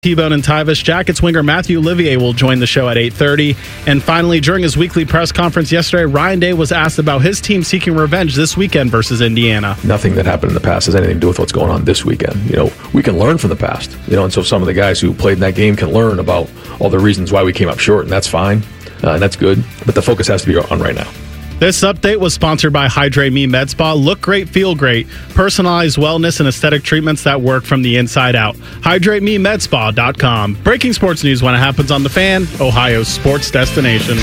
T-Bone and Tyvis. Jackets winger Matthew Olivier will join the show at 8:30. And finally, during his weekly press conference yesterday, Ryan Day was asked about his team seeking revenge this weekend versus Indiana. Nothing that happened in the past has anything to do with what's going on this weekend. We can learn from the past. And so some of the guys who played in that game can learn about all the reasons why we came up short, and that's fine, and that's good. But the focus has to be on right now. This update was sponsored by Hydrate Me Med Spa. Look great, feel great. Personalized wellness and aesthetic treatments that work from the inside out. HydrateMeMedSpa.com. Breaking sports news when it happens on The Fan, Ohio's sports destination.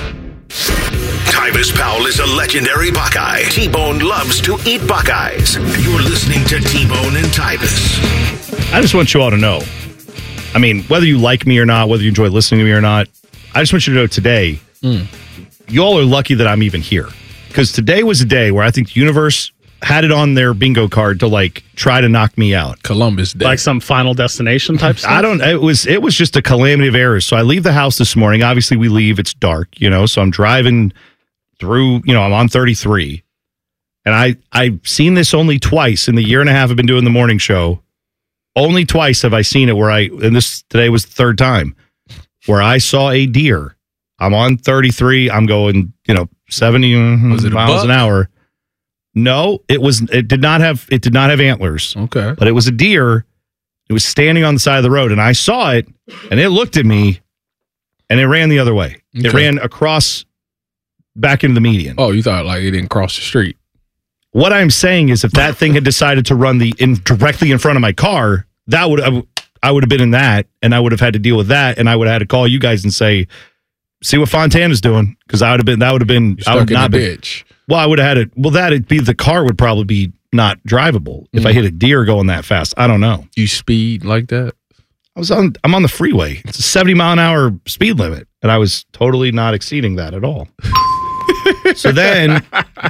Tyvis Powell is a legendary Buckeye. T-Bone loves to eat Buckeyes. You're listening to T-Bone and Tyvis. I just want you all to know, whether you like me or not, whether you enjoy listening to me or not, I just want you to know today, y'all are lucky that I'm even here, because today was a day where I think the universe had it on their bingo card to try to knock me out. Columbus Day, like some Final Destination type stuff. It was just a calamity of errors. So I leave the house this morning. Obviously, we leave. It's dark, so I'm driving through. I'm on 33, and I've seen this only twice in the year and a half I've been doing the morning show. Only twice have I seen it and this today was the third time where I saw a deer. I'm on 33. I'm going, 70 miles an hour. No, it did not have antlers. Okay. But it was a deer. It was standing on the side of the road, and I saw it, and it looked at me, and it ran the other way. Okay. It ran across back into the median. Oh, you thought it didn't cross the street. What I'm saying is, if that thing had decided to run directly in front of my car, I would have been in that, and I would have had to deal with that, and I would have had to call you guys and say, see what Fontana's doing, because that would have been I would not ditch. Well, I would have had it. Well, that'd be the car would probably be not drivable if I hit a deer going that fast. I don't know. You speed like that? I'm on the freeway. It's a 70 mile an hour speed limit, and I was totally not exceeding that at all. So then,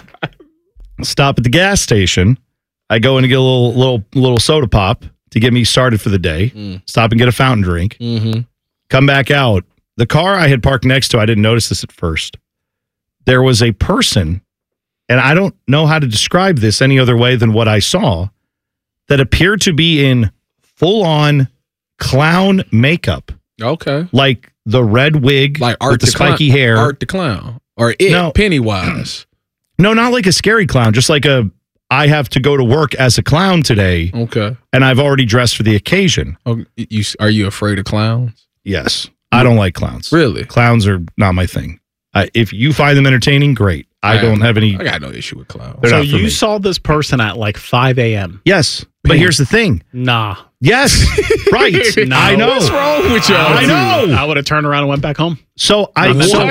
stop at the gas station. I go in to get a little soda pop to get me started for the day. Stop and get a fountain drink. Come back out. The car I had parked next to, I didn't notice this at first. There was a person, and I don't know how to describe this any other way than what I saw, that appeared to be in full-on clown makeup. Okay. Like the red wig like Art with the spiky hair. Art the Clown. Or Pennywise. No, not like a scary clown, just like I have to go to work as a clown today. Okay. And I've already dressed for the occasion. Oh, are you afraid of clowns? Yes. I don't like clowns. Really? Clowns are not my thing. If you find them entertaining, great. I got no issue with clowns. So you saw this person at 5 a.m. Yes. But here's the thing. Nah. Yes. Right. No. I know. What's wrong with y'all? I know. I would have turned around and went back home. So I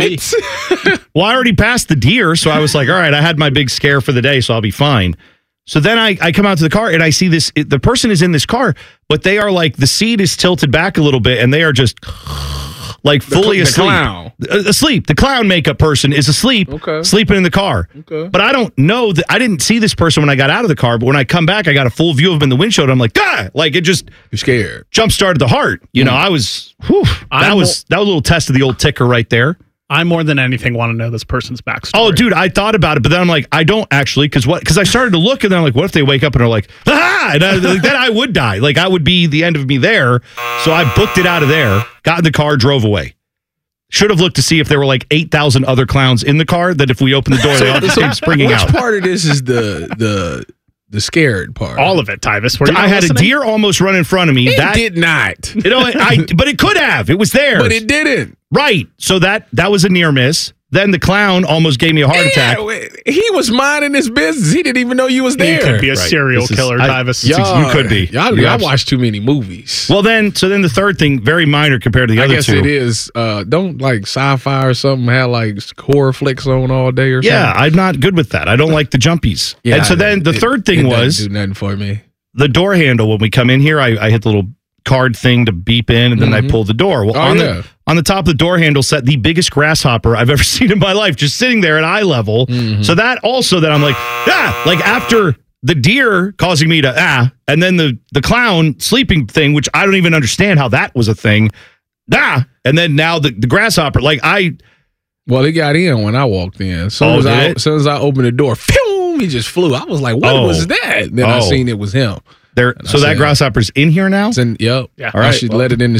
already passed the deer. So I was like, all right, I had my big scare for the day, so I'll be fine. So then I come out to the car and I see the person is in this car, but they are the seat is tilted back a little bit and they are just fully asleep. Clown. Asleep. The clown makeup person is asleep, sleeping in the car. Okay. But I don't know that I didn't see this person when I got out of the car, but when I come back, I got a full view of him in the windshield. I'm like, ah! It just you're scared. Jump started the heart. I was that was a little test of the old ticker right there. I more than anything want to know this person's backstory. Oh, dude, I thought about it, but then I'm like, I don't actually, because I started to look, and then I'm like, what if they wake up and are like, ah, and then I would die. I would be the end of me there. So I booked it out of there, got in the car, drove away. Should have looked to see if there were 8,000 other clowns in the car, that if we opened the door, they all just came springing out. Which part of this is the scared part? All of it, Tyvis. I had a deer almost run in front of me. It did not. But it could have. It was there. But it didn't. Right. So that was a near miss. Then the clown almost gave me a heart attack. He was minding his business. He didn't even know you was there. You could be a serial killer, Tyvis. You could be. Y'all watch too many movies. Well, then the third thing, very minor compared to the other two. I guess it is. Don't sci-fi or something have horror flicks on all day or something? Yeah, I'm not good with that. I don't like the jumpies. Yeah, and so then the third thing was do nothing for me. The door handle. When we come in here, I hit the little card thing to beep in, and then I pull the door. Well, on the top of the door handle sat the biggest grasshopper I've ever seen in my life, just sitting there at eye level. So that also, then I'm like, after the deer causing me to and then the clown sleeping thing, which I don't even understand how that was a thing. And then now the grasshopper, well, it got in when I walked in. As soon as I opened the door, he just flew. I was like, what was that? Then I seen it was him. So that grasshopper's in here now? Yep. Yeah. All right. She let it in the